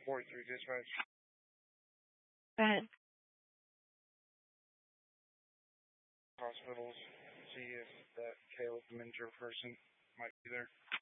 43 dispatch. Go ahead. Hospitals, see if that Caleb Minger person might be there.